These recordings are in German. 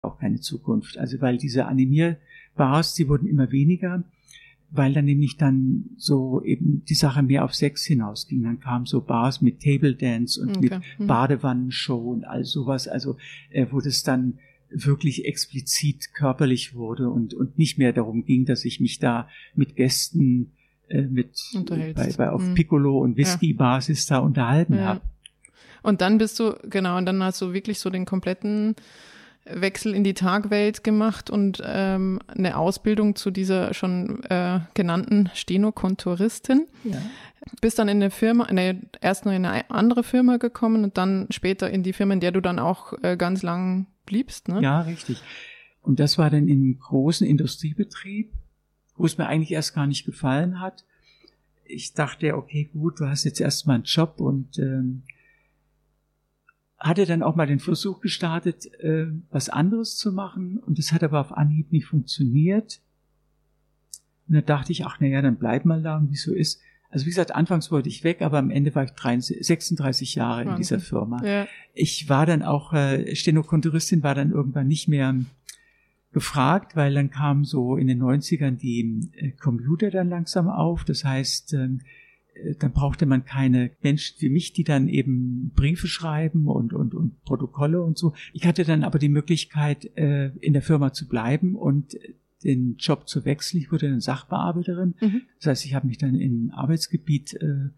auch keine Zukunft. Also weil diese Animierbars, die wurden immer weniger, weil dann nämlich dann so eben die Sache mehr auf Sex hinausging. Dann kamen so Bars mit Table Dance und mit Badewannenshow und all sowas, also wo das dann wirklich explizit körperlich wurde und nicht mehr darum ging, dass ich mich da mit Gästen auf Piccolo und Whisky-Basis da unterhalten habe. Und dann hast du wirklich so den kompletten Wechsel in die Tagwelt gemacht und eine Ausbildung zu dieser schon genannten Stenokonturistin. Ja. Bist dann erst noch in eine andere Firma gekommen und dann später in die Firma, in der du dann auch ganz lang bliebst, ne? Ja, richtig. Und das war dann in einem großen Industriebetrieb, wo es mir eigentlich erst gar nicht gefallen hat. Ich dachte, okay, gut, du hast jetzt erstmal einen Job und hatte dann auch mal den Versuch gestartet, was anderes zu machen. Und das hat aber auf Anhieb nicht funktioniert. Und da dachte ich, dann bleib mal da und wie es so ist. Also wie gesagt, anfangs wollte ich weg, aber am Ende war ich 36 Jahre in dieser Firma. Ja. Ich war dann auch, Stenokonturistin war dann irgendwann nicht mehr gefragt, weil dann kamen so in den 90ern die Computer dann langsam auf. Das heißt, dann brauchte man keine Menschen wie mich, die dann eben Briefe schreiben und Protokolle und so. Ich hatte dann aber die Möglichkeit, in der Firma zu bleiben und den Job zu wechseln. Ich wurde dann Sachbearbeiterin. Das heißt, ich habe mich dann im Arbeitsgebiet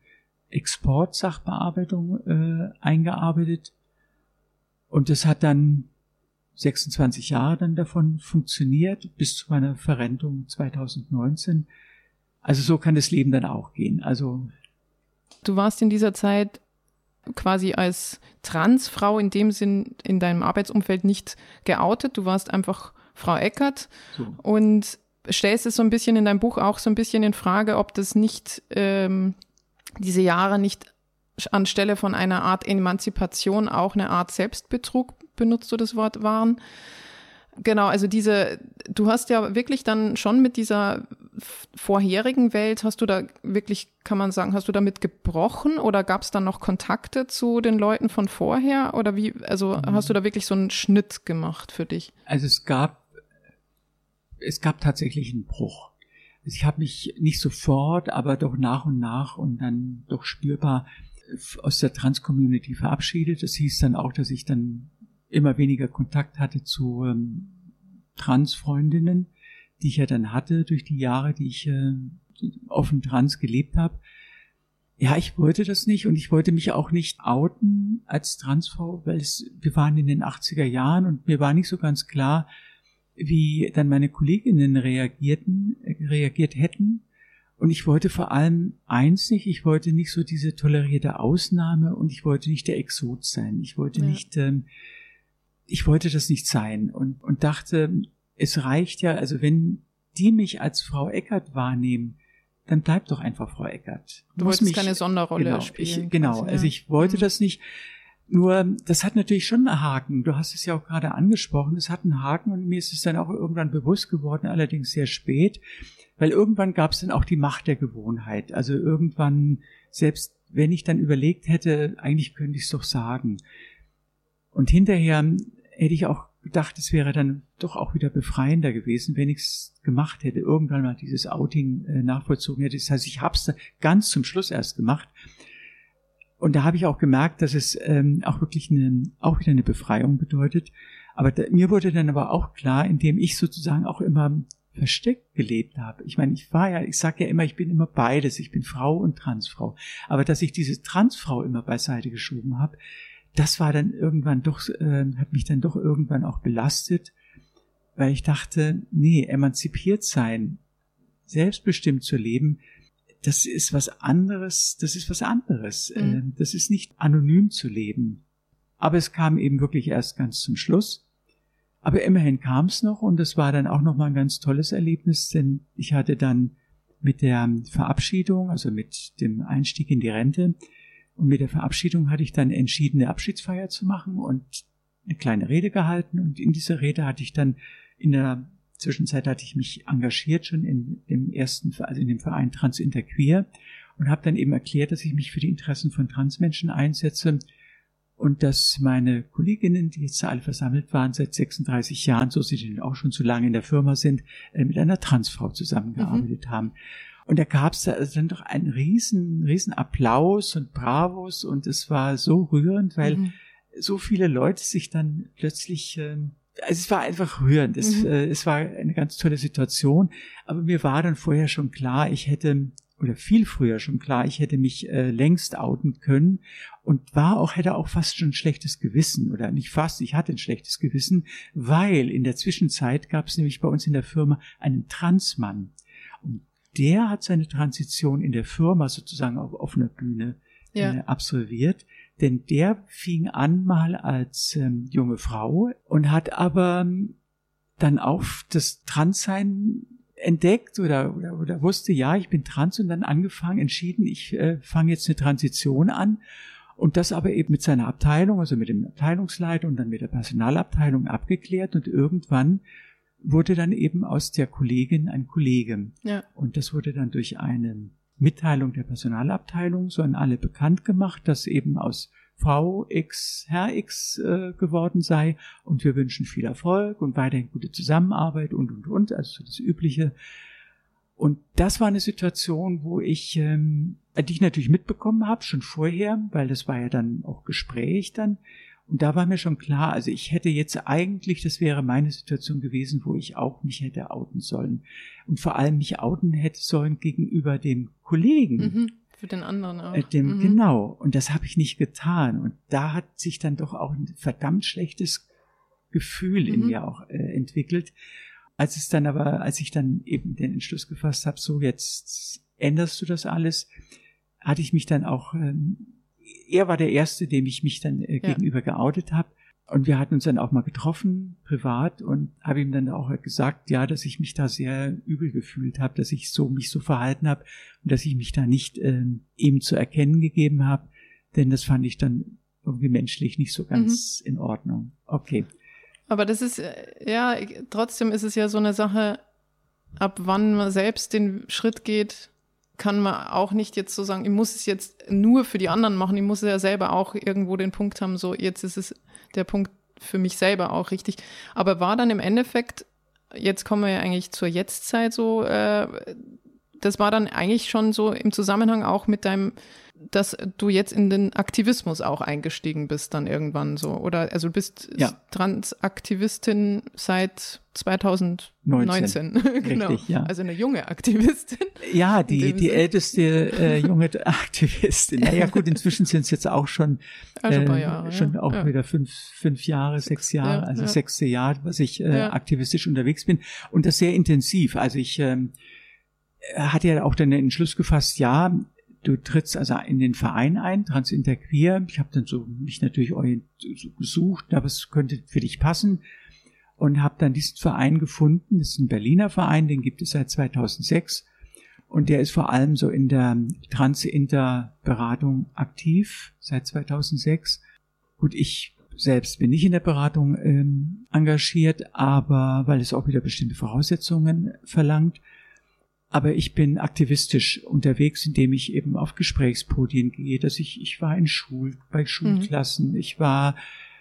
Export-Sachbearbeitung eingearbeitet. Und das hat dann 26 Jahre dann davon funktioniert, bis zu meiner Verrentung 2019. Also so kann das Leben dann auch gehen. Also du warst in dieser Zeit quasi als Transfrau in dem Sinn in deinem Arbeitsumfeld nicht geoutet. Du warst einfach Frau Eckert und stellst es so ein bisschen in deinem Buch auch so ein bisschen in Frage, ob das nicht diese Jahre nicht anstelle von einer Art Emanzipation auch eine Art Selbstbetrug, benutzt du das Wort, waren. Genau, also du hast ja wirklich dann schon mit dieser vorherigen Welt, hast du da wirklich, kann man sagen, hast du damit gebrochen oder gab es dann noch Kontakte zu den Leuten von vorher oder wie, also hast du da wirklich so einen Schnitt gemacht für dich? Also es gab tatsächlich einen Bruch. Also ich habe mich nicht sofort, aber doch nach und nach und dann doch spürbar aus der Trans-Community verabschiedet. Das hieß dann auch, dass ich dann immer weniger Kontakt hatte zu Trans-Freundinnen, die ich ja dann hatte durch die Jahre, die ich offen trans gelebt habe. Ja, ich wollte das nicht und ich wollte mich auch nicht outen als Transfrau, weil wir waren in den 80er Jahren und mir war nicht so ganz klar, wie dann meine Kolleginnen reagiert hätten. Und ich wollte vor allem eins nicht, ich wollte nicht so diese tolerierte Ausnahme und ich wollte nicht der Exot sein. Ich wollte ich wollte das nicht sein und dachte, es reicht ja, also wenn die mich als Frau Eckert wahrnehmen, dann bleib doch einfach Frau Eckert. Du wolltest keine Sonderrolle spielen. Also ich wollte das nicht. Nur, das hat natürlich schon einen Haken. Du hast es ja auch gerade angesprochen. Es hat einen Haken und mir ist es dann auch irgendwann bewusst geworden, allerdings sehr spät, weil irgendwann gab es dann auch die Macht der Gewohnheit. Also irgendwann, selbst wenn ich dann überlegt hätte, eigentlich könnte ich es doch sagen. Und hinterher hätte ich auch gedacht, es wäre dann doch auch wieder befreiender gewesen, wenn ich es gemacht hätte, irgendwann mal dieses Outing nachvollzogen hätte. Das heißt, ich habe es ganz zum Schluss erst gemacht. Und da habe ich auch gemerkt, dass es auch wirklich auch wieder eine Befreiung bedeutet. Aber mir wurde dann aber auch klar, indem ich sozusagen auch immer versteckt gelebt habe. Ich meine, ich sage ja immer, ich bin immer beides. Ich bin Frau und Transfrau. Aber dass ich diese Transfrau immer beiseite geschoben habe, das war dann irgendwann doch, hat mich dann doch irgendwann auch belastet, weil ich dachte, nee, emanzipiert sein, selbstbestimmt zu leben, das ist was anderes, das ist nicht anonym zu leben. Aber es kam eben wirklich erst ganz zum Schluss. Aber immerhin kam es noch und es war dann auch nochmal ein ganz tolles Erlebnis, denn ich hatte dann mit der Verabschiedung, also mit dem Einstieg in die Rente, und mit der Verabschiedung hatte ich dann entschieden, eine Abschiedsfeier zu machen und eine kleine Rede gehalten. Und in dieser Rede hatte ich dann in der Zwischenzeit hatte ich mich engagiert schon in dem Verein Trans Interqueer und habe dann eben erklärt, dass ich mich für die Interessen von Transmenschen einsetze und dass meine Kolleginnen, die jetzt alle versammelt waren seit 36 Jahren, so sie denn auch schon so lange in der Firma sind, mit einer Transfrau zusammengearbeitet haben. Und da gab es also dann doch einen riesen Applaus und Bravos und es war so rührend, weil so viele Leute sich dann plötzlich, also es war einfach rührend, es war eine ganz tolle Situation, aber mir war dann vorher schon klar, viel früher schon klar, ich hätte mich längst outen können und hätte auch fast schon ein schlechtes Gewissen oder nicht fast, ich hatte ein schlechtes Gewissen, weil in der Zwischenzeit gab es nämlich bei uns in der Firma einen Transmann und der hat seine Transition in der Firma sozusagen auf offener Bühne absolviert, denn der fing an mal als junge Frau und hat aber dann auch das Transsein entdeckt oder wusste, ja, ich bin trans und dann entschieden, ich fange jetzt eine Transition an und das aber eben mit seiner Abteilung, also mit dem Abteilungsleiter und dann mit der Personalabteilung abgeklärt und irgendwann wurde dann eben aus der Kollegin ein Kollege. Ja. Und das wurde dann durch eine Mitteilung der Personalabteilung so an alle bekannt gemacht, dass eben aus Frau X Herr X geworden sei und wir wünschen viel Erfolg und weiterhin gute Zusammenarbeit und, also so das Übliche. Und das war eine Situation, wo die ich natürlich mitbekommen habe, schon vorher, weil das war ja dann auch Gespräch dann. Und da war mir schon klar, also ich hätte jetzt eigentlich, das wäre meine Situation gewesen, wo ich auch mich hätte outen sollen. Und vor allem mich outen hätte sollen gegenüber dem Kollegen. Für den anderen auch. Genau. Und das habe ich nicht getan. Und da hat sich dann doch auch ein verdammt schlechtes Gefühl in mir auch entwickelt. Als ich dann eben den Entschluss gefasst habe, so jetzt änderst du das alles, hatte ich mich dann auch, er war der Erste, dem ich mich dann gegenüber geoutet habe. Und wir hatten uns dann auch mal getroffen, privat, und habe ihm dann auch gesagt, ja, dass ich mich da sehr übel gefühlt habe, dass ich mich so verhalten habe und dass ich mich da nicht ihm zu erkennen gegeben habe, denn das fand ich dann irgendwie menschlich nicht so ganz in Ordnung. Okay. Aber das ist, trotzdem ist es ja so eine Sache, ab wann man selbst den Schritt geht, kann man auch nicht jetzt so sagen, ich muss es jetzt nur für die anderen machen, ich muss ja selber auch irgendwo den Punkt haben, so jetzt ist es der Punkt für mich selber auch richtig. Aber war dann im Endeffekt, jetzt kommen wir ja eigentlich zur Jetztzeit so, das war dann eigentlich schon so im Zusammenhang auch mit dass du jetzt in den Aktivismus auch eingestiegen bist dann irgendwann so, oder? Also du bist Transaktivistin seit 2019. Genau. Richtig, ja. Also eine junge Aktivistin. Ja, die älteste junge Aktivistin. Naja gut, inzwischen sind es jetzt auch schon ein paar Jahre, wieder 5 Jahre, 6 Jahre, also 6. Jahr, was ich aktivistisch unterwegs bin und das sehr intensiv. Also ich hatte ja auch dann den Entschluss gefasst, ja, du trittst also in den Verein ein, Transinterqueer. Ich habe dann so mich natürlich gesucht, aber es könnte für dich passen und habe dann diesen Verein gefunden. Das ist ein Berliner Verein, den gibt es seit 2006 und der ist vor allem so in der Trans-Inter-Beratung aktiv seit 2006. Gut, ich selbst bin nicht in der Beratung engagiert, aber weil es auch wieder bestimmte Voraussetzungen verlangt. Aber ich bin aktivistisch unterwegs, indem ich eben auf Gesprächspodien gehe, dass ich war bei Schulklassen, ich habe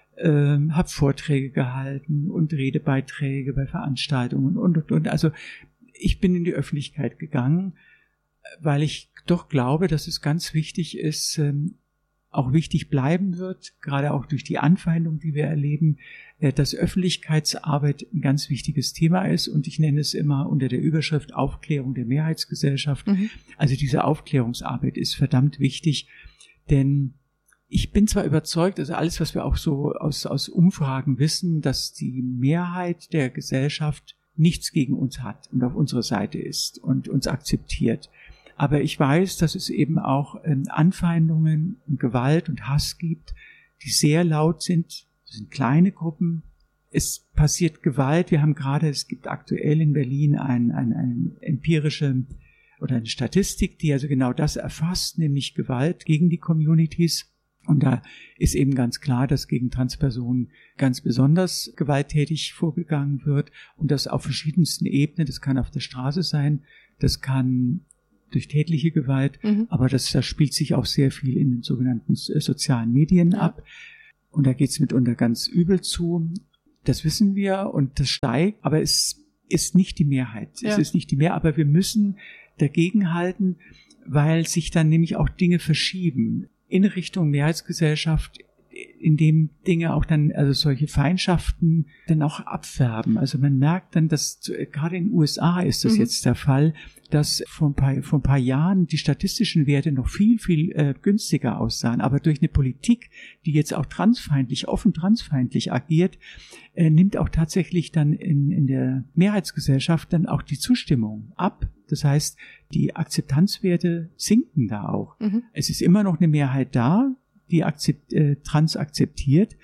Vorträge gehalten und Redebeiträge bei Veranstaltungen und. Also ich bin in die Öffentlichkeit gegangen, weil ich doch glaube, dass es ganz wichtig ist, auch wichtig bleiben wird, gerade auch durch die Anfeindung, die wir erleben, dass Öffentlichkeitsarbeit ein ganz wichtiges Thema ist und ich nenne es immer unter der Überschrift Aufklärung der Mehrheitsgesellschaft. Also diese Aufklärungsarbeit ist verdammt wichtig, denn ich bin zwar überzeugt, also alles, was wir auch so aus Umfragen wissen, dass die Mehrheit der Gesellschaft nichts gegen uns hat und auf unserer Seite ist und uns akzeptiert. Aber ich weiß, dass es eben auch Anfeindungen und Gewalt und Hass gibt, die sehr laut sind. Das sind kleine Gruppen. Es passiert Gewalt. Es gibt aktuell in Berlin eine empirische oder eine Statistik, die also genau das erfasst, nämlich Gewalt gegen die Communities. Und da ist eben ganz klar, dass gegen Transpersonen ganz besonders gewalttätig vorgegangen wird und das auf verschiedensten Ebenen. Das kann auf der Straße sein, das kann durch tätliche Gewalt, aber das spielt sich auch sehr viel in den sogenannten sozialen Medien ab. Und da geht's mitunter ganz übel zu. Das wissen wir und das steigt, aber es ist nicht die Mehrheit. Ja. Es ist nicht die Mehrheit, aber wir müssen dagegenhalten, weil sich dann nämlich auch Dinge verschieben in Richtung Mehrheitsgesellschaft, in dem Dinge auch dann, also solche Feindschaften dann auch abfärben. Also man merkt dann, dass gerade in den USA ist das jetzt der Fall, dass vor ein paar Jahren die statistischen Werte noch viel, viel günstiger aussahen. Aber durch eine Politik, die jetzt auch offen transfeindlich agiert, nimmt auch tatsächlich dann in der Mehrheitsgesellschaft dann auch die Zustimmung ab. Das heißt, die Akzeptanzwerte sinken da auch. Es ist immer noch eine Mehrheit da, die Trans akzeptiert,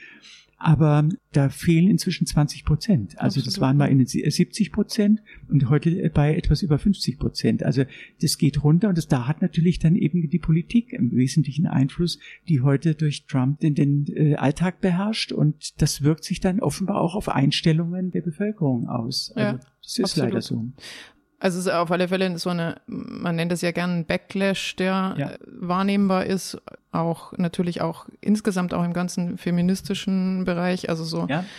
aber da fehlen inzwischen 20%. Also das waren mal in den 70% und heute bei etwas über 50%. Also das geht runter und da hat natürlich dann eben die Politik im Wesentlichen Einfluss, die heute durch Trump den Alltag beherrscht und das wirkt sich dann offenbar auch auf Einstellungen der Bevölkerung aus. Also ja, das ist leider so. Also es ist auf alle Fälle so man nennt es ja gerne ein Backlash, der wahrnehmbar ist, auch natürlich auch insgesamt auch im ganzen feministischen Bereich, also so. Ja.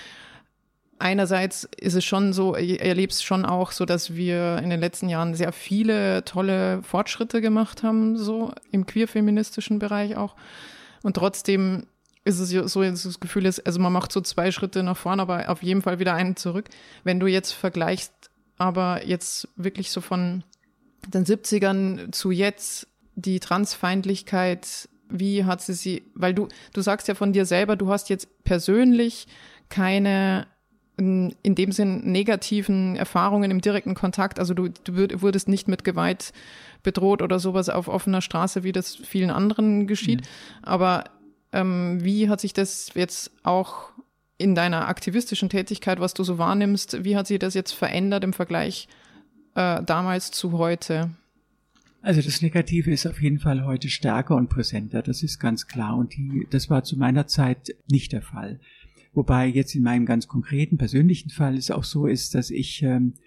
Einerseits ist es schon so, ich erlebe es schon auch so, dass wir in den letzten Jahren sehr viele tolle Fortschritte gemacht haben, so im queer-feministischen Bereich auch. Und trotzdem ist es so, das Gefühl ist, also man macht so 2 Schritte nach vorne, aber auf jeden Fall wieder einen zurück. Wenn du jetzt vergleichst, aber jetzt wirklich so von den 70ern zu jetzt, die Transfeindlichkeit, wie hat sie, weil du sagst ja von dir selber, du hast jetzt persönlich keine, in dem Sinn, negativen Erfahrungen im direkten Kontakt, also du wurdest nicht mit Gewalt bedroht oder sowas auf offener Straße, wie das vielen anderen geschieht, aber wie hat sich das jetzt auch in deiner aktivistischen Tätigkeit, was du so wahrnimmst, wie hat sich das jetzt verändert im Vergleich damals zu heute? Also das Negative ist auf jeden Fall heute stärker und präsenter, das ist ganz klar. Und das war zu meiner Zeit nicht der Fall. Wobei jetzt in meinem ganz konkreten persönlichen Fall es auch so ist, dass ich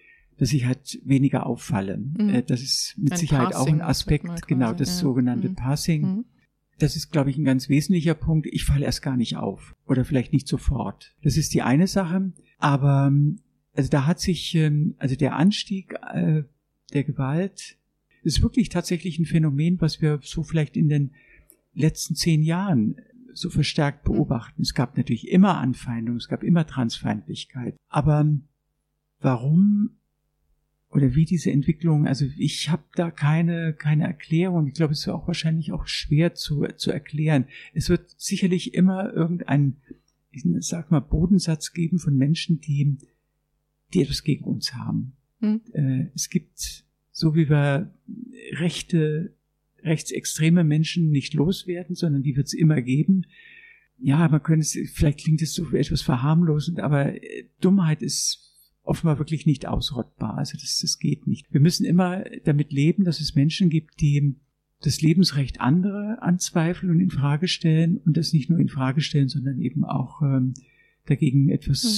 halt weniger auffalle. Das ist mit Sicherheit Passing, auch ein Aspekt, genau, das sogenannte Passing. Das ist, glaube ich, ein ganz wesentlicher Punkt. Ich falle erst gar nicht auf oder vielleicht nicht sofort. Das ist die eine Sache. Aber also da hat sich, also der Anstieg der Gewalt ist wirklich tatsächlich ein Phänomen, was wir so vielleicht in den letzten 10 Jahren so verstärkt beobachten. Es gab natürlich immer Anfeindung, es gab immer Transfeindlichkeit. Aber warum oder wie diese Entwicklung, also ich habe da keine Erklärung. Ich glaube, es ist auch wahrscheinlich auch schwer zu erklären. Es wird sicherlich immer irgendein, ich sag mal, Bodensatz geben von Menschen, die etwas gegen uns haben. Es gibt, so wie wir rechtsextreme Menschen nicht loswerden, sondern die wird es immer geben. Ja, vielleicht klingt es so etwas verharmlosend, aber Dummheit ist offenbar wirklich nicht ausrottbar. Also das geht nicht. Wir müssen immer damit leben, dass es Menschen gibt, die das Lebensrecht anderer anzweifeln und in Frage stellen und das nicht nur in Frage stellen, sondern eben auch dagegen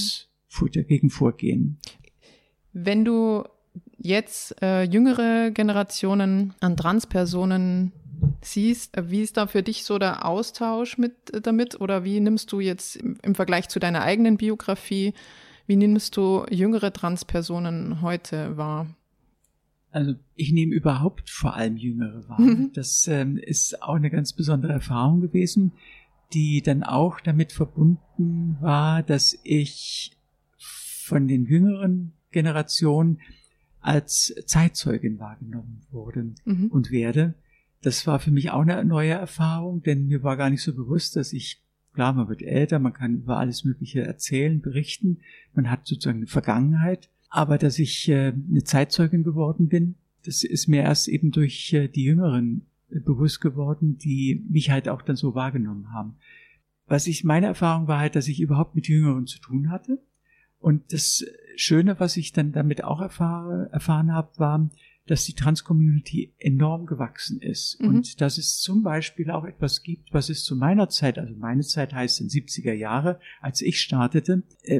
vorgehen. Wenn du jetzt jüngere Generationen an Transpersonen siehst, wie ist da für dich so der Austausch damit oder wie nimmst du jetzt im Vergleich zu deiner eigenen Biografie, wie nimmst du jüngere Transpersonen heute wahr? Also ich nehme überhaupt vor allem Jüngere wahr. Das ist auch eine ganz besondere Erfahrung gewesen, die dann auch damit verbunden war, dass ich von den jüngeren Generationen als Zeitzeugin wahrgenommen wurde und werde. Das war für mich auch eine neue Erfahrung, denn mir war gar nicht so bewusst, dass klar, man wird älter, man kann über alles Mögliche erzählen, berichten, man hat sozusagen eine Vergangenheit, aber dass ich eine Zeitzeugin geworden bin, das ist mir erst eben durch die Jüngeren bewusst geworden, die mich halt auch dann so wahrgenommen haben. Meine Erfahrung war halt, dass ich überhaupt mit Jüngeren zu tun hatte und das Schöne, was ich dann damit auch erfahren habe, war, dass die Trans-Community enorm gewachsen ist und dass es zum Beispiel auch etwas gibt, was es zu meiner Zeit, also meine Zeit heißt in 70er Jahre, als ich startete,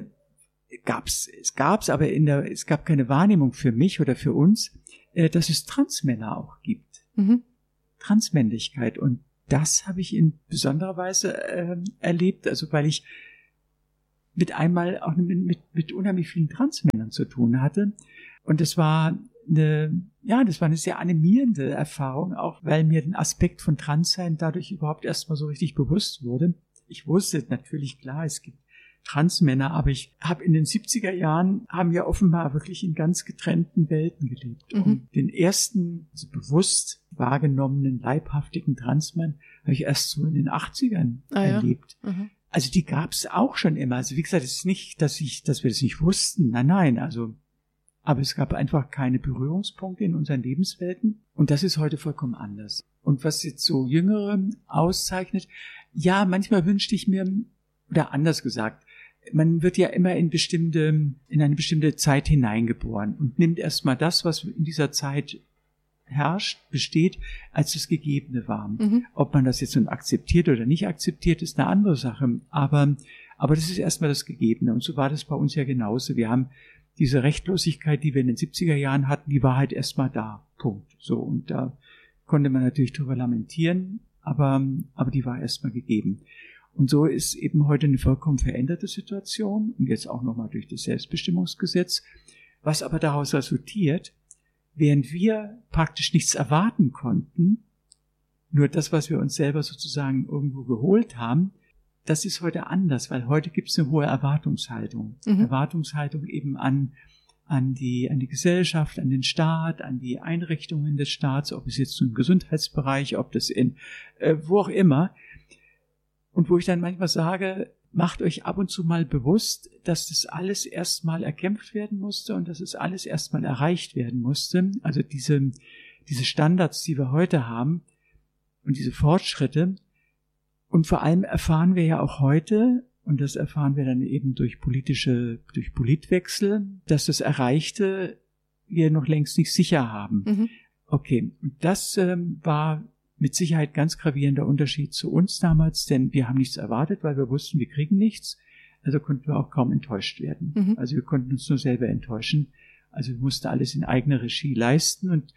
es gab keine Wahrnehmung für mich oder für uns, dass es Transmänner auch gibt. Transmännlichkeit und das habe ich in besonderer Weise erlebt, also weil ich mit einmal auch mit unheimlich vielen Transmännern zu tun hatte. Und das war eine sehr animierende Erfahrung, auch weil mir den Aspekt von Transsein dadurch überhaupt erstmal so richtig bewusst wurde. Ich wusste natürlich, klar, es gibt Transmänner, aber ich habe in den 70er Jahren, haben wir offenbar wirklich in ganz getrennten Welten gelebt. Und den ersten, also bewusst wahrgenommenen, leibhaftigen Transmann habe ich erst so in den 80ern erlebt. Ja. Also die gab es auch schon immer. Also wie gesagt, es ist nicht, dass wir das nicht wussten. Nein, also aber es gab einfach keine Berührungspunkte in unseren Lebenswelten. Und das ist heute vollkommen anders. Und was jetzt so Jüngere auszeichnet, ja, manchmal wünschte ich mir, oder anders gesagt, man wird ja immer in eine bestimmte Zeit hineingeboren und nimmt erstmal das, was in dieser Zeit herrscht, besteht, als das Gegebene war. Ob man das jetzt nun akzeptiert oder nicht akzeptiert, ist eine andere Sache. Aber das ist erstmal das Gegebene. Und so war das bei uns ja genauso. Wir haben diese Rechtlosigkeit, die wir in den 70er Jahren hatten, die war halt erstmal da. Punkt. So. Und da konnte man natürlich drüber lamentieren, aber die war erstmal gegeben. Und so ist eben heute eine vollkommen veränderte Situation und jetzt auch nochmal durch das Selbstbestimmungsgesetz, was aber daraus resultiert, während wir praktisch nichts erwarten konnten, nur das, was wir uns selber sozusagen irgendwo geholt haben, das ist heute anders, weil heute gibt es eine hohe Erwartungshaltung. Erwartungshaltung eben an die Gesellschaft, an den Staat, an die Einrichtungen des Staats, ob es jetzt im Gesundheitsbereich, ob das wo auch immer. Und wo ich dann manchmal sage, macht euch ab und zu mal bewusst, dass das alles erstmal erkämpft werden musste und dass es alles erstmal erreicht werden musste. Also diese Standards, die wir heute haben und diese Fortschritte. Und vor allem erfahren wir ja auch heute, und das erfahren wir dann eben durch Politwechsel, dass das Erreichte wir noch längst nicht sicher haben. Okay, und das war mit Sicherheit ganz gravierender Unterschied zu uns damals, denn wir haben nichts erwartet, weil wir wussten, wir kriegen nichts. Also konnten wir auch kaum enttäuscht werden. Also wir konnten uns nur selber enttäuschen. Also wir mussten alles in eigener Regie leisten und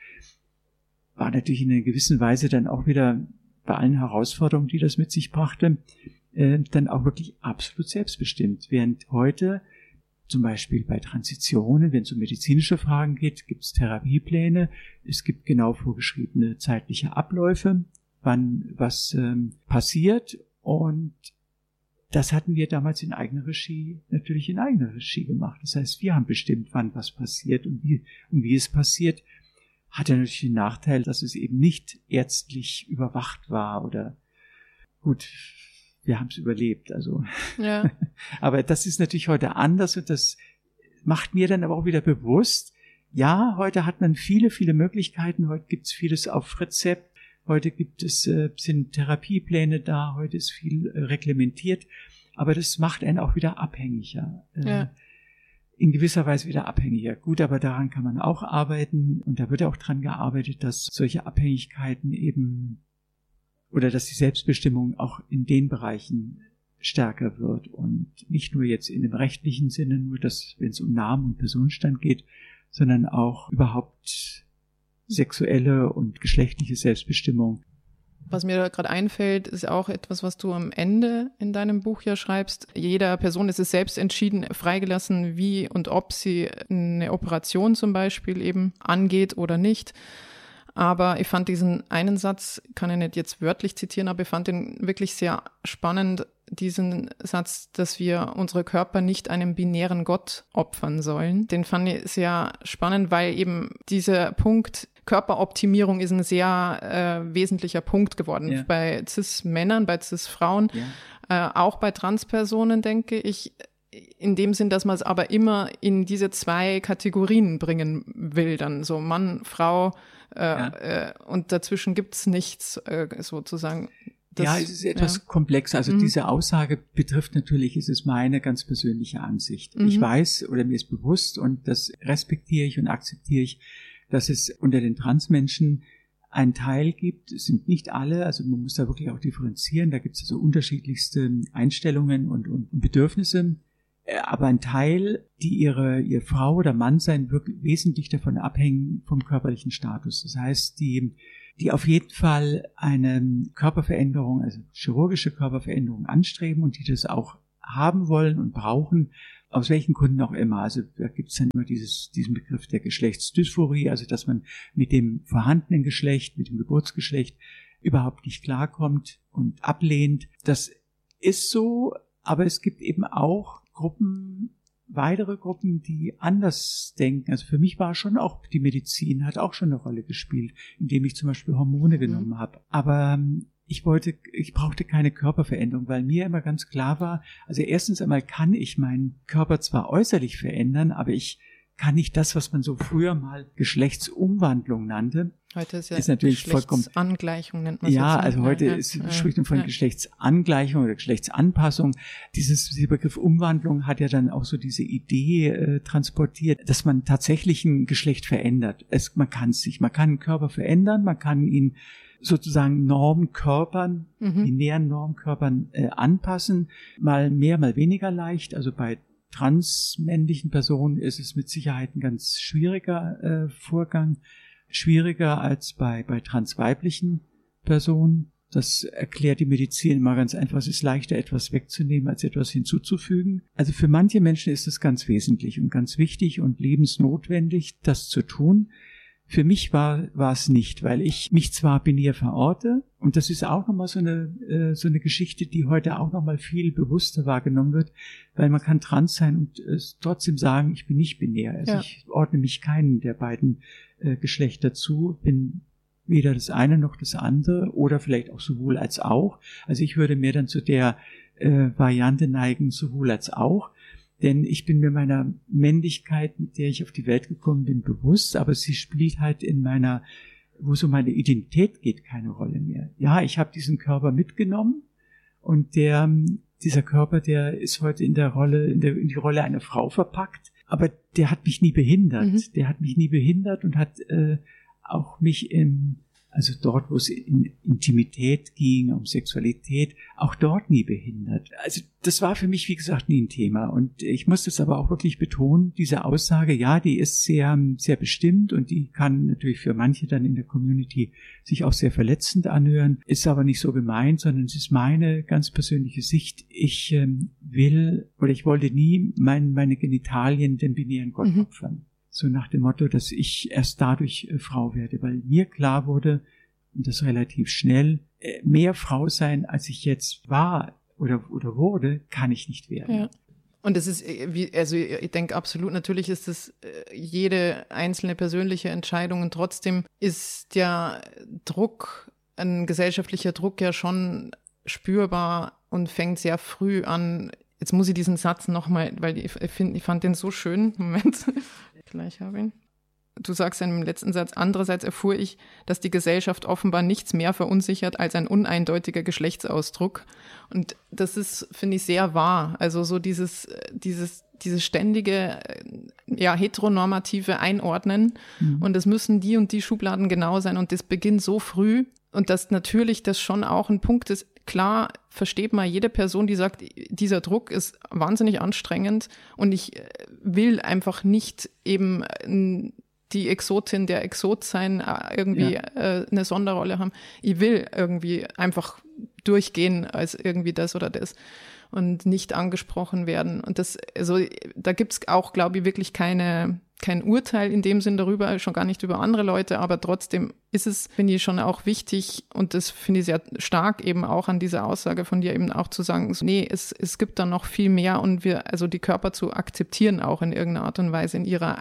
war natürlich in einer gewissen Weise dann auch wieder bei allen Herausforderungen, die das mit sich brachte, dann auch wirklich absolut selbstbestimmt. Während heute zum Beispiel bei Transitionen, wenn es um medizinische Fragen geht, gibt es Therapiepläne, es gibt genau vorgeschriebene zeitliche Abläufe, wann was passiert, und das hatten wir damals natürlich in eigener Regie gemacht. Das heißt, wir haben bestimmt, wann was passiert und wie es passiert. Hatte natürlich den Nachteil, dass es eben nicht ärztlich überwacht war oder gut. Wir haben es überlebt, also. Ja. Aber das ist natürlich heute anders und das macht mir dann aber auch wieder bewusst, ja, heute hat man viele, viele Möglichkeiten, heute gibt es vieles auf Rezept, heute sind Therapiepläne da, heute ist viel reglementiert, aber das macht einen auch wieder abhängiger. Ja. In gewisser Weise wieder abhängiger. Gut, aber daran kann man auch arbeiten und da wird auch dran gearbeitet, dass solche Abhängigkeiten eben oder dass die Selbstbestimmung auch in den Bereichen stärker wird und nicht nur jetzt in dem rechtlichen Sinne, nur dass, wenn es um Namen und Personenstand geht, sondern auch überhaupt sexuelle und geschlechtliche Selbstbestimmung. Was mir da gerade einfällt, ist auch etwas, was du am Ende in deinem Buch ja schreibst. Jeder Person ist es selbst entschieden, freigelassen, wie und ob sie eine Operation zum Beispiel eben angeht oder nicht. Aber ich fand diesen einen Satz, kann ich nicht jetzt wörtlich zitieren, aber ich fand den wirklich sehr spannend, diesen Satz, dass wir unsere Körper nicht einem binären Gott opfern sollen. Den fand ich sehr spannend, weil eben dieser Punkt Körperoptimierung ist ein sehr wesentlicher Punkt geworden. Ja. Bei Cis-Männern, bei Cis-Frauen, ja. Auch bei Transpersonen, denke ich, in dem Sinn, dass man es aber immer in diese zwei Kategorien bringen will, dann so Mann, Frau, und dazwischen gibt's nichts, sozusagen. Es ist etwas komplexer. Also diese Aussage betrifft natürlich, es ist meine ganz persönliche Ansicht. Ich weiß oder mir ist bewusst und das respektiere ich und akzeptiere ich, dass es unter den Transmenschen einen Teil gibt, es sind nicht alle, also man muss da wirklich auch differenzieren, da gibt es also unterschiedlichste Einstellungen und Bedürfnisse, aber ein Teil, die ihr Frau oder Mann sein wirklich wesentlich davon abhängen vom körperlichen Status. Das heißt, die die auf jeden Fall eine Körperveränderung, also chirurgische Körperveränderung anstreben und die das auch haben wollen und brauchen, aus welchen Gründen auch immer. Also da gibt es dann immer diesen Begriff der Geschlechtsdysphorie, also dass man mit dem vorhandenen Geschlecht, mit dem Geburtsgeschlecht überhaupt nicht klarkommt und ablehnt. Das ist so, aber es gibt eben auch weitere Gruppen, die anders denken. Also für mich war schon auch die Medizin, hat auch schon eine Rolle gespielt, indem ich zum Beispiel Hormone genommen habe. Aber ich brauchte keine Körperveränderung, weil mir immer ganz klar war, also erstens einmal kann ich meinen Körper zwar äußerlich verändern, aber ich kann nicht das, was man so früher mal Geschlechtsumwandlung nannte. Heute ist ja natürlich Geschlechtsangleichung, nennt man es. Ja, also heute spricht man von Geschlechtsangleichung oder Geschlechtsanpassung. Dieser Begriff Umwandlung hat ja dann auch so diese Idee transportiert, dass man tatsächlich ein Geschlecht verändert. Man kann einen Körper verändern, man kann ihn sozusagen Normkörpern, binären Normkörpern anpassen, mal mehr, mal weniger leicht. Also bei transmännlichen Personen ist es mit Sicherheit ein ganz schwieriger Vorgang, schwieriger als bei transweiblichen Personen. Das erklärt die Medizin immer ganz einfach. Es ist leichter, etwas wegzunehmen, als etwas hinzuzufügen. Also für manche Menschen ist es ganz wesentlich und ganz wichtig und lebensnotwendig, das zu tun. Für mich war es nicht, weil ich mich zwar binär verorte, und das ist auch nochmal so eine Geschichte, die heute auch nochmal viel bewusster wahrgenommen wird, weil man kann trans sein und trotzdem sagen, ich bin nicht binär. Also ich ordne mich keinen der beiden Geschlechter zu, bin weder das eine noch das andere oder vielleicht auch sowohl als auch. Also ich würde mehr dann zu der Variante neigen, sowohl als auch. Denn ich bin mir meiner Männlichkeit, mit der ich auf die Welt gekommen bin, bewusst, aber sie spielt halt wo es um meine Identität geht, keine Rolle mehr. Ja, ich habe diesen Körper mitgenommen und dieser Körper, der ist heute in die Rolle einer Frau verpackt, aber der hat mich nie behindert. Der hat mich nie behindert und hat auch mich also dort, wo es in Intimität ging, um Sexualität, auch dort nie behindert. Also das war für mich, wie gesagt, nie ein Thema. Und ich muss das aber auch wirklich betonen, diese Aussage, ja, die ist sehr, sehr bestimmt und die kann natürlich für manche dann in der Community sich auch sehr verletzend anhören, ist aber nicht so gemeint, sondern es ist meine ganz persönliche Sicht. Ich wollte nie meine Genitalien dem binären Gott opfern. So nach dem Motto, dass ich erst dadurch Frau werde, weil mir klar wurde, und das relativ schnell, mehr Frau sein, als ich jetzt war oder wurde, kann ich nicht werden. Ja. Und es ist, also ich denke absolut, natürlich ist es jede einzelne persönliche Entscheidung und trotzdem ist der Druck, ein gesellschaftlicher Druck ja schon spürbar und fängt sehr früh an. Jetzt muss ich diesen Satz nochmal, weil ich fand den so schön. Moment. Gleich habe ihn. Du sagst in dem letzten Satz, andererseits erfuhr ich, dass die Gesellschaft offenbar nichts mehr verunsichert als ein uneindeutiger Geschlechtsausdruck. Und das ist, finde ich, sehr wahr. Also so dieses ständige, heteronormative Einordnen. Und es müssen die und die Schubladen genau sein. Und das beginnt so früh. Und dass natürlich das schon auch ein Punkt ist. Klar versteht man jede Person, die sagt, dieser Druck ist wahnsinnig anstrengend und ich will einfach nicht eben die Exotin, der Exot sein, irgendwie eine Sonderrolle haben. Ich will irgendwie einfach durchgehen als irgendwie das oder das und nicht angesprochen werden. Und da gibt's auch, glaube ich, wirklich kein Urteil in dem Sinn darüber, schon gar nicht über andere Leute, aber trotzdem ist es, finde ich, schon auch wichtig und das finde ich sehr stark eben auch an dieser Aussage von dir eben auch zu sagen, nee, es gibt da noch viel mehr und also die Körper zu akzeptieren auch in irgendeiner Art und Weise in ihrer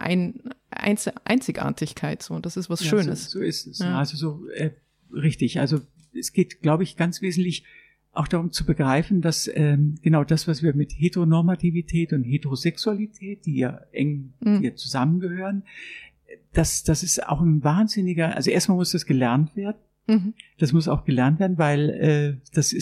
Einzigartigkeit, so, das ist was Schönes. So ist es, ja. Also so, richtig, also es geht, glaube ich, ganz wesentlich auch darum zu begreifen, dass genau das, was wir mit Heteronormativität und Heterosexualität, die ja eng hier zusammengehören, das ist auch ein wahnsinniger, also erstmal muss das gelernt werden. Das muss auch gelernt werden, weil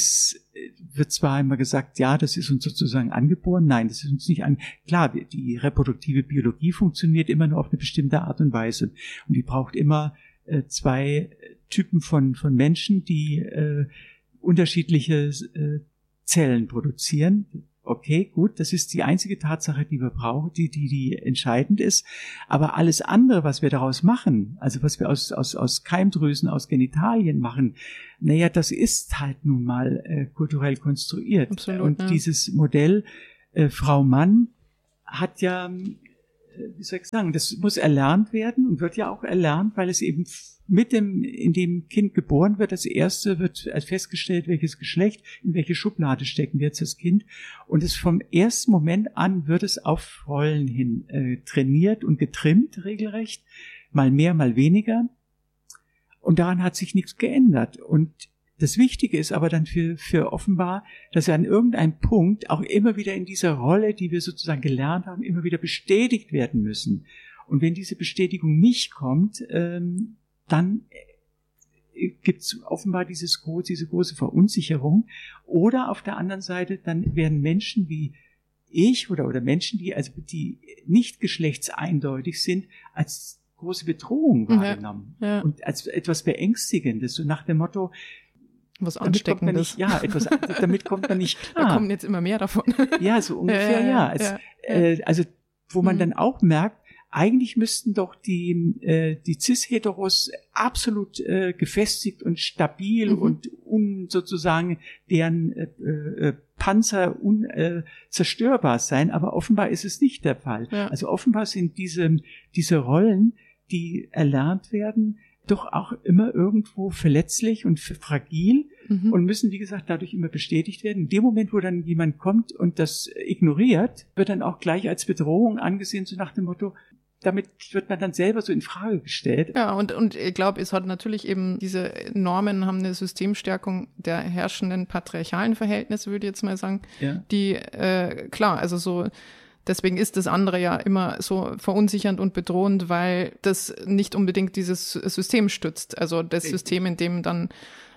wird zwar immer gesagt, ja, das ist uns sozusagen angeboren. Nein, das ist uns nicht klar, die reproduktive Biologie funktioniert immer nur auf eine bestimmte Art und Weise. Und die braucht immer zwei Typen von Menschen, die unterschiedliche Zellen produzieren. Okay, gut, das ist die einzige Tatsache, die wir brauchen, die entscheidend ist. Aber alles andere, was wir daraus machen, also was wir aus Keimdrüsen, aus Genitalien machen, naja, das ist halt nun mal kulturell konstruiert. Absolut, und ja. dieses Modell Frau-Mann hat ja, wie soll ich sagen, das muss erlernt werden und wird ja auch erlernt, weil es eben in dem Kind geboren wird, das erste wird festgestellt, welches Geschlecht, in welche Schublade stecken wir jetzt das Kind. Und es vom ersten Moment an wird es auf Rollen hin trainiert und getrimmt, regelrecht. Mal mehr, mal weniger. Und daran hat sich nichts geändert. Und das Wichtige ist aber dann für offenbar, dass wir an irgendeinem Punkt auch immer wieder in dieser Rolle, die wir sozusagen gelernt haben, immer wieder bestätigt werden müssen. Und wenn diese Bestätigung nicht kommt, dann gibt es offenbar diese große Verunsicherung. Oder auf der anderen Seite, dann werden Menschen wie ich oder Menschen, die nicht geschlechtseindeutig sind, als große Bedrohung wahrgenommen. Ja. Und als etwas Beängstigendes, so nach dem Motto, was Ansteckendes. Damit kommt man nicht klar. Da kommen jetzt immer mehr davon. Ja, so ungefähr, ja. Also, wo man dann auch merkt, eigentlich müssten doch die Cis-Heteros absolut gefestigt und stabil und sozusagen deren Panzer unzerstörbar sein, aber offenbar ist es nicht der Fall. Ja. Also offenbar sind diese Rollen, die erlernt werden, doch auch immer irgendwo verletzlich und fragil und müssen, wie gesagt, dadurch immer bestätigt werden. In dem Moment, wo dann jemand kommt und das ignoriert, wird dann auch gleich als Bedrohung angesehen, so nach dem Motto, damit wird man dann selber so in Frage gestellt. Ja, und ich glaube, es hat natürlich eben, diese Normen haben eine Systemstärkung der herrschenden patriarchalen Verhältnisse, würde ich jetzt mal sagen, die, klar, also so, deswegen ist das andere ja immer so verunsichernd und bedrohend, weil das nicht unbedingt dieses System stützt. Also das System, in dem dann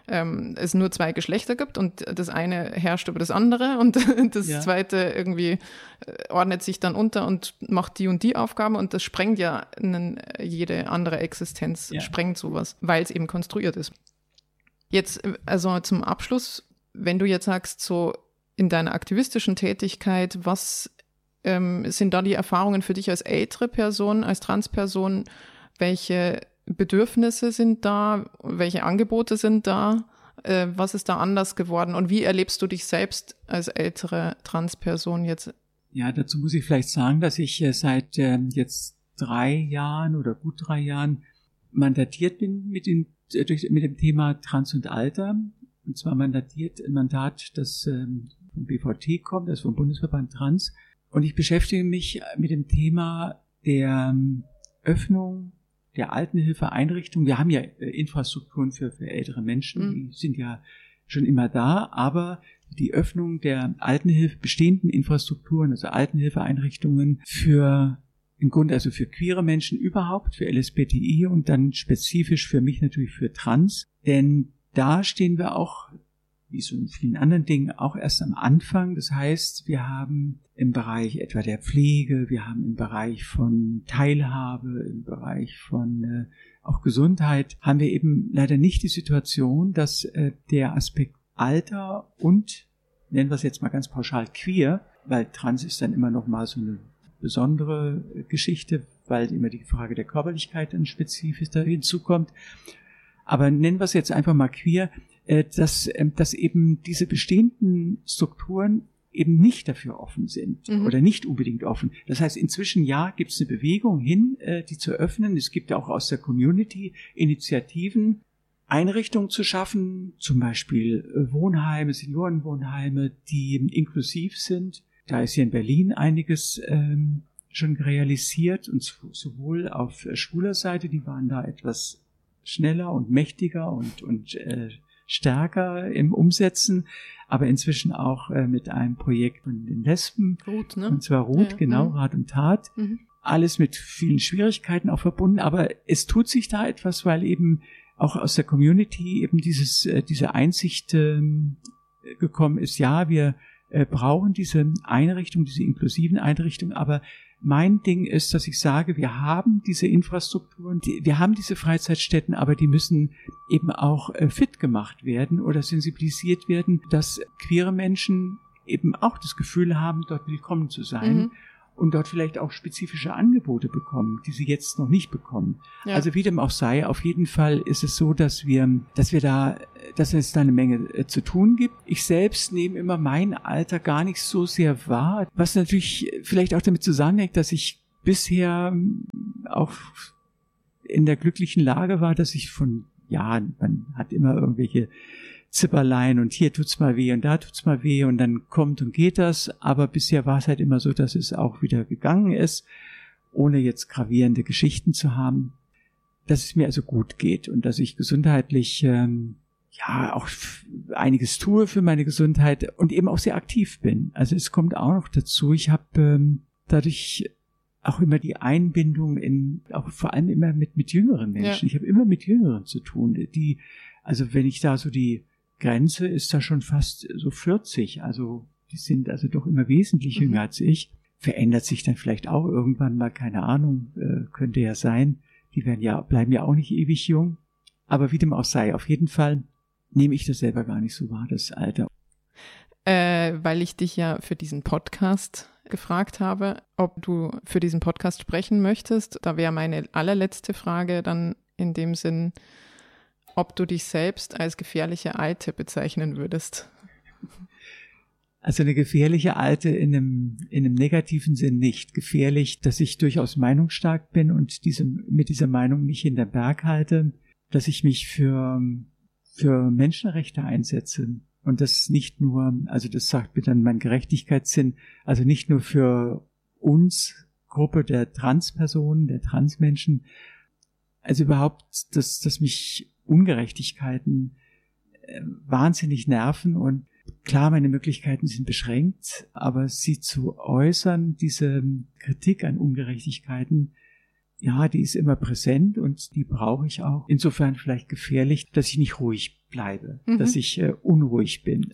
es nur zwei Geschlechter gibt und das eine herrscht über das andere und das zweite irgendwie ordnet sich dann unter und macht die und die Aufgaben und das sprengt ja jede andere Existenz, sprengt sowas, weil es eben konstruiert ist. Jetzt, also zum Abschluss, wenn du jetzt sagst, so in deiner aktivistischen Tätigkeit, was sind da die Erfahrungen für dich als ältere Person, als Transperson? Welche Bedürfnisse sind da? Welche Angebote sind da? Was ist da anders geworden? Und wie erlebst du dich selbst als ältere Transperson jetzt? Ja, dazu muss ich vielleicht sagen, dass ich seit jetzt 3 Jahren oder gut 3 Jahren mandatiert bin mit dem Thema Trans und Alter. Und zwar ein Mandat, das vom BVT kommt, das vom Bundesverband Trans. Und ich beschäftige mich mit dem Thema der Öffnung der Altenhilfeeinrichtungen. Wir haben ja Infrastrukturen für ältere Menschen, die sind ja schon immer da, aber die Öffnung der bestehenden Infrastrukturen, also Altenhilfeeinrichtungen im Grunde also für queere Menschen überhaupt, für LSBTI und dann spezifisch für mich natürlich für Trans. Denn da stehen wir auch, wie so in vielen anderen Dingen, auch erst am Anfang. Das heißt, wir haben im Bereich etwa der Pflege, wir haben im Bereich von Teilhabe, im Bereich von auch Gesundheit, haben wir eben leider nicht die Situation, dass der Aspekt Alter und, nennen wir es jetzt mal ganz pauschal, queer, weil Trans ist dann immer noch mal so eine besondere Geschichte, weil immer die Frage der Körperlichkeit dann spezifisch da hinzukommt. Aber nennen wir es jetzt einfach mal queer, dass eben diese bestehenden Strukturen eben nicht dafür offen sind oder nicht unbedingt offen. Das heißt, inzwischen gibt es eine Bewegung hin, die zu öffnen. Es gibt ja auch aus der Community Initiativen, Einrichtungen zu schaffen, zum Beispiel Wohnheime, Seniorenwohnheime, die inklusiv sind. Da ist hier in Berlin einiges schon realisiert und sowohl auf schwuler Seite, die waren da etwas schneller und mächtiger und stärker im Umsetzen, aber inzwischen auch mit einem Projekt von den Lesben. Ruth, ne? Und zwar Ruth, Rat und Tat. Alles mit vielen Schwierigkeiten auch verbunden, aber es tut sich da etwas, weil eben auch aus der Community eben diese Einsicht gekommen ist, ja, wir brauchen diese Einrichtung, diese inklusiven Einrichtungen, aber mein Ding ist, dass ich sage, wir haben diese Infrastrukturen, wir haben diese Freizeitstätten, aber die müssen eben auch fit gemacht werden oder sensibilisiert werden, dass queere Menschen eben auch das Gefühl haben, dort willkommen zu sein und dort vielleicht auch spezifische Angebote bekommen, die sie jetzt noch nicht bekommen. Ja. Also wie dem auch sei, auf jeden Fall ist es so, dass es da eine Menge zu tun gibt. Ich selbst nehme immer mein Alter gar nicht so sehr wahr, was natürlich vielleicht auch damit zusammenhängt, dass ich bisher auch in der glücklichen Lage war, dass ich man hat immer irgendwelche Zipperlein und hier tut's mal weh und da tut's mal weh und dann kommt und geht das, aber bisher war es halt immer so, dass es auch wieder gegangen ist, ohne jetzt gravierende Geschichten zu haben, dass es mir also gut geht und dass ich gesundheitlich auch einiges tue für meine Gesundheit und eben auch sehr aktiv bin. Also es kommt auch noch dazu, ich habe dadurch auch immer die Einbindung auch vor allem immer mit jüngeren Menschen. Ja. Ich habe immer mit Jüngeren zu tun, also wenn ich da so die Grenze ist da schon fast so 40, also die sind also doch immer wesentlich jünger als ich. Verändert sich dann vielleicht auch irgendwann mal, keine Ahnung, könnte ja sein. Die bleiben ja auch nicht ewig jung. Aber wie dem auch sei, auf jeden Fall nehme ich das selber gar nicht so wahr, das Alter. Weil ich dich ja für diesen Podcast gefragt habe, ob du für diesen Podcast sprechen möchtest. Da wäre meine allerletzte Frage dann in dem Sinn, ob du dich selbst als gefährliche Alte bezeichnen würdest. Also eine gefährliche Alte in einem negativen Sinn nicht. Gefährlich, dass ich durchaus meinungsstark bin und mit dieser Meinung nicht hinterm Berg halte, dass ich mich für Menschenrechte einsetze. Und das nicht nur, also das sagt mir dann mein Gerechtigkeitssinn, also nicht nur für uns, Gruppe der Transpersonen, der Transmenschen, also überhaupt, dass mich Ungerechtigkeiten wahnsinnig nerven und klar, meine Möglichkeiten sind beschränkt, aber sie zu äußern, diese Kritik an Ungerechtigkeiten, ja, die ist immer präsent und die brauche ich auch. Insofern vielleicht gefährlich, dass ich nicht ruhig bleibe, dass ich unruhig bin.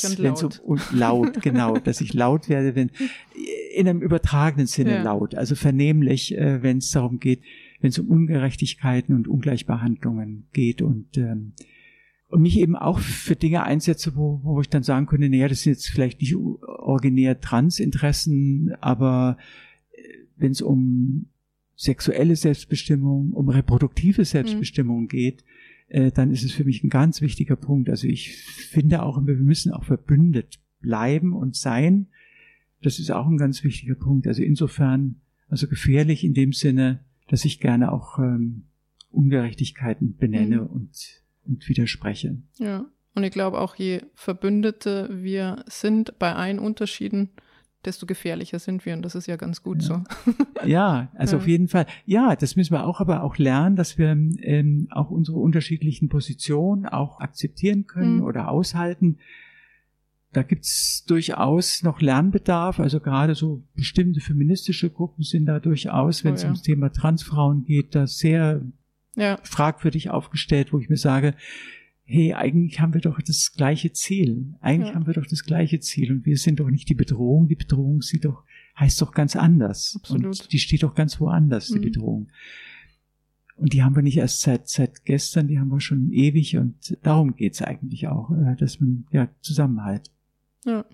Laut, genau, dass ich laut werde, wenn in einem übertragenen Sinne laut, also vernehmlich, wenn es darum geht, wenn es um Ungerechtigkeiten und Ungleichbehandlungen geht und mich eben auch für Dinge einsetze, wo ich dann sagen könnte, naja, das sind jetzt vielleicht nicht originär Transinteressen, aber wenn es um sexuelle Selbstbestimmung, um reproduktive Selbstbestimmung geht, dann ist es für mich ein ganz wichtiger Punkt. Also ich finde auch, wir müssen auch verbündet bleiben und sein. Das ist auch ein ganz wichtiger Punkt. Also insofern, also gefährlich in dem Sinne, dass ich gerne auch Ungerechtigkeiten benenne und widerspreche. Ja, und ich glaube auch, je verbündete wir sind bei allen Unterschieden, desto gefährlicher sind wir und das ist ja ganz gut so. Ja, also auf jeden Fall. Ja, das müssen wir aber auch lernen, dass wir auch unsere unterschiedlichen Positionen auch akzeptieren können oder aushalten. Da gibt's durchaus noch Lernbedarf, also gerade so bestimmte feministische Gruppen sind da durchaus, wenn es ums Thema Transfrauen geht, da sehr fragwürdig aufgestellt, wo ich mir sage, hey, eigentlich haben wir doch das gleiche Ziel. Haben wir doch das gleiche Ziel und wir sind doch nicht die Bedrohung. Die Bedrohung heißt doch ganz anders. Absolut. Und die steht doch ganz woanders, die Bedrohung. Und die haben wir nicht erst seit gestern, die haben wir schon ewig und darum geht's eigentlich auch, dass man Zusammenhalt. Ja.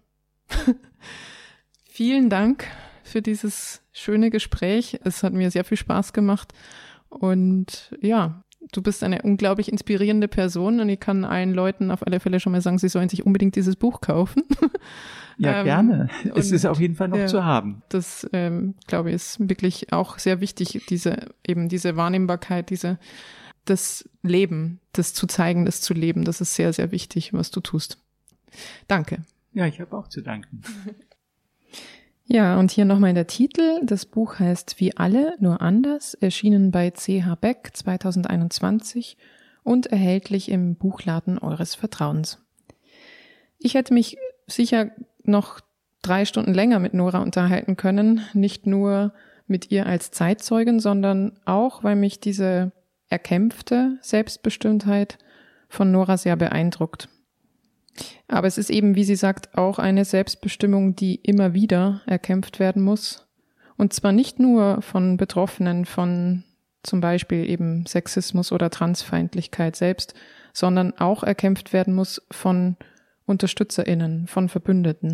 Vielen Dank für dieses schöne Gespräch. Es hat mir sehr viel Spaß gemacht und ja, du bist eine unglaublich inspirierende Person und ich kann allen Leuten auf alle Fälle schon mal sagen, sie sollen sich unbedingt dieses Buch kaufen. Ja, gerne. Es ist auf jeden Fall noch zu haben. Das, glaube ich, ist wirklich auch sehr wichtig, diese Wahrnehmbarkeit, das Leben, das zu zeigen, das zu leben. Das ist sehr, sehr wichtig, was du tust. Danke. Ja, ich habe auch zu danken. Ja, und hier nochmal der Titel. Das Buch heißt Wie alle, nur anders, erschienen bei C.H. Beck 2021 und erhältlich im Buchladen eures Vertrauens. Ich hätte mich sicher noch 3 Stunden länger mit Nora unterhalten können, nicht nur mit ihr als Zeitzeugin, sondern auch, weil mich diese erkämpfte Selbstbestimmtheit von Nora sehr beeindruckt. Aber es ist eben, wie sie sagt, auch eine Selbstbestimmung, die immer wieder erkämpft werden muss. Und zwar nicht nur von Betroffenen von zum Beispiel eben Sexismus oder Transfeindlichkeit selbst, sondern auch erkämpft werden muss von UnterstützerInnen, von Verbündeten.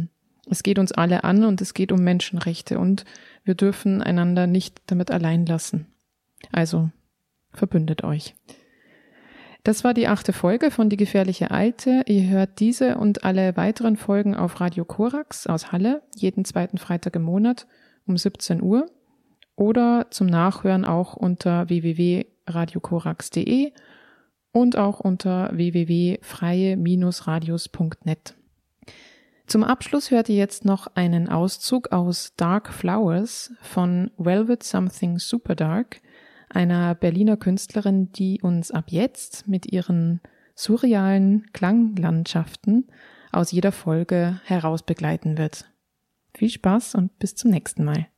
Es geht uns alle an und es geht um Menschenrechte und wir dürfen einander nicht damit allein lassen. Also, verbündet euch. Das war die 8. Folge von Die gefährliche Alte. Ihr hört diese und alle weiteren Folgen auf Radio Korax aus Halle, jeden 2. Freitag im Monat um 17 Uhr oder zum Nachhören auch unter www.radiokorax.de und auch unter www.freie-radios.net. Zum Abschluss hört ihr jetzt noch einen Auszug aus Dark Flowers von Velvet Something Super Dark, einer Berliner Künstlerin, die uns ab jetzt mit ihren surrealen Klanglandschaften aus jeder Folge heraus begleiten wird. Viel Spaß und bis zum nächsten Mal.